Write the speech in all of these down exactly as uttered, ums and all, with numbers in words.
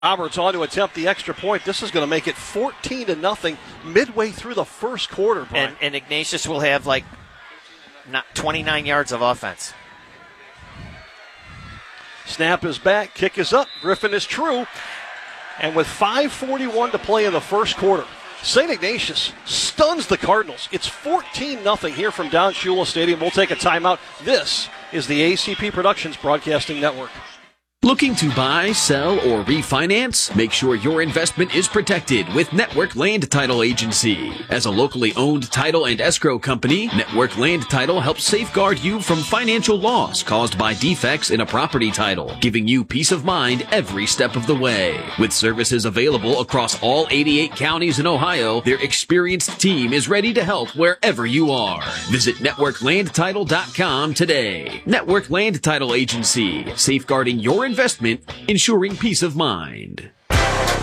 Roberts on to attempt the extra point. This is going to make it fourteen to nothing midway through the first quarter, Brian. And, and Ignatius will have like not twenty-nine yards of offense. Snap is back, kick is up, Griffin is true. And with five forty-one to play in the first quarter, Saint Ignatius stuns the Cardinals. It's fourteen nothing here from Don Shula Stadium. We'll take a timeout. This is the A C P Productions Broadcasting Network. Looking to buy, sell, or refinance? Make sure your investment is protected with Network Land Title Agency. As a locally owned title and escrow company, Network Land Title helps safeguard you from financial loss caused by defects in a property title, giving you peace of mind every step of the way. With services available across all eighty-eight counties in Ohio, their experienced team is ready to help wherever you are. Visit network land title dot com today. Network Land Title Agency, safeguarding your investment, ensuring peace of mind. From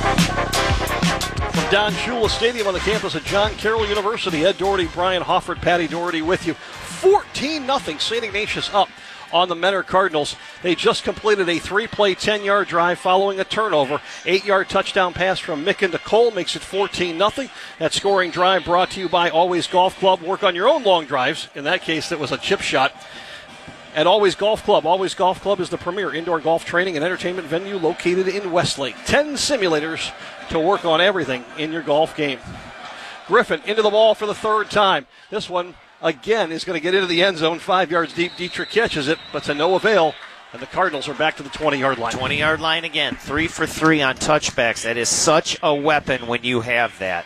Don Shula Stadium on the campus of John Carroll University, Ed Doherty, Brian Hofford, Patty Doherty with you. fourteen nothing, Saint Ignatius up on the Mentor Cardinals. They just completed a three-play, ten-yard drive following a turnover. Eight-yard touchdown pass from Micken to Cole makes it fourteen nothing. That scoring drive brought to you by Always Golf Club. Work on your own long drives. In that case, it was a chip shot. At Always Golf Club. Always Golf Club is the premier indoor golf training and entertainment venue located in Westlake. Ten simulators to work on everything in your golf game. Griffin into the ball for the third time. This one, again, is going to get into the end zone. Five yards deep. Dietrich catches it, but to no avail. And the Cardinals are back to the twenty-yard line. twenty-yard line again. Three for three on touchbacks. That is such a weapon when you have that.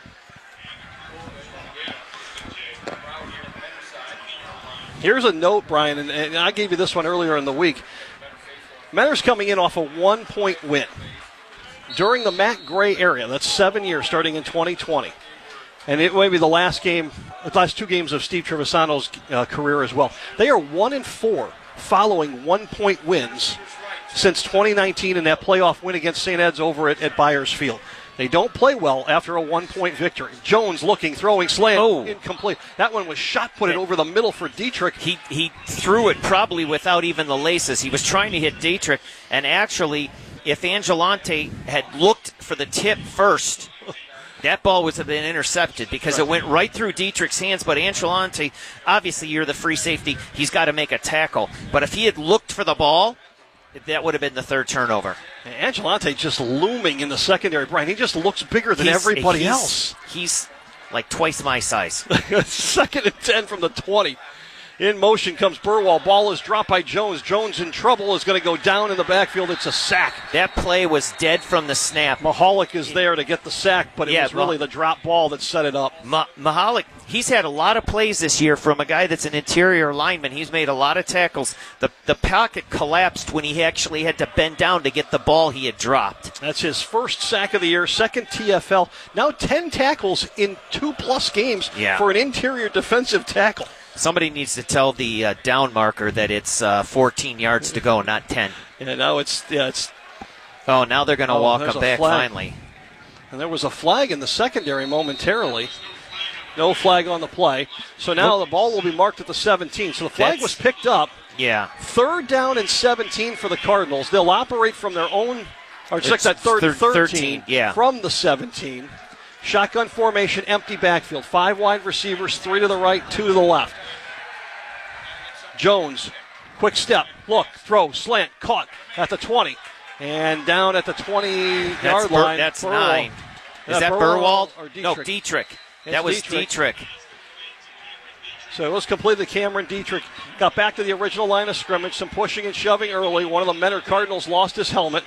Here's a note, Brian, and, and I gave you this one earlier in the week. Mentor's coming in off a one-point win. During the Matt Gray era, that's seven years starting in twenty twenty. And it may be the last game, the last two games of Steve Trevisano's uh, career as well. They are one and four following one-point wins since twenty nineteen in that playoff win against Saint Ed's over at, at Byers Field. They don't play well after a one-point victory. Jones looking, throwing, slant, oh. incomplete. That one was shot put it over the middle for Dietrich. He he threw it probably without even the laces. He was trying to hit Dietrich, and actually, if Angelante had looked for the tip first, that ball would have been intercepted because it went right through Dietrich's hands. But Angelante, obviously you're the free safety. He's got to make a tackle. But if he had looked for the ball, that would have been the third turnover. And Angelante just looming in the secondary, Brian. He just looks bigger than he's, everybody he's, else. He's like twice my size. Second and ten from the twenty. In motion comes Burwell. Ball is dropped by Jones. Jones in trouble, is going to go down in the backfield. It's a sack. That play was dead from the snap. Mahalik is there to get the sack, but it yeah, was really Ma- the drop ball that set it up. Ma- Mahalik, he's had a lot of plays this year from a guy that's an interior lineman. He's made a lot of tackles. The the pocket collapsed when he actually had to bend down to get the ball he had dropped. That's his first sack of the year, second T F L. Now ten tackles in two-plus games yeah. for an interior defensive tackle. Somebody needs to tell the uh, down marker that it's uh, fourteen yards to go, not ten. Yeah, now it's yeah, it's. Oh, now they're going to oh, walk him back flag. finally. And there was a flag in the secondary momentarily. No flag on the play. So now the ball will be marked at the seventeen. So the flag That's, was picked up. Yeah. Third down and seventeen for the Cardinals. They'll operate from their own, or check It's that third thir- thirteen, thirteen, yeah. from the seventeen. Shotgun formation, empty backfield. Five wide receivers, three to the right, two to the left. Jones, quick step, look, throw, slant, caught at the twenty. And down at the twenty-yard That's Bur- line. That's Burwell. nine. Is that that Burwell Burwell? or Dietrich? No, Dietrich. It's that was Dietrich. Dietrich. So it was completed. Cameron Dietrich got back to the original line of scrimmage. Some pushing and shoving early. One of the Mentor Cardinals lost his helmet.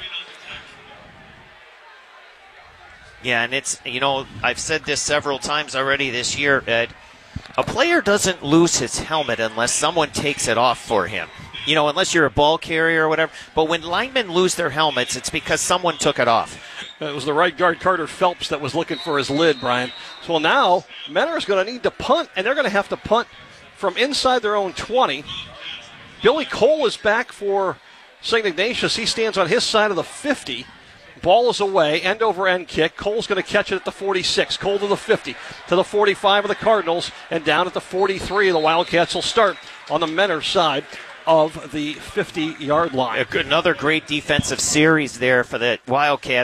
Yeah, and it's, you know, I've said this several times already this year, Ed. A player doesn't lose his helmet unless someone takes it off for him. You know, unless you're a ball carrier or whatever. But when linemen lose their helmets, it's because someone took it off. It was the right guard, Carter Phelps, that was looking for his lid, Brian. So now, Mentor is going to need to punt, and they're going to have to punt from inside their own twenty. Billy Cole is back for Saint Ignatius. He stands on his side of the fifty. Ball is away, end over end kick. Cole's going to catch it at the forty-six. Cole to the fifty, to the forty-five of the Cardinals, and down at the forty-three. The Wildcats will start on the Mentor side. of the fifty-yard line. A good- Another great defensive series there for the Wildcats.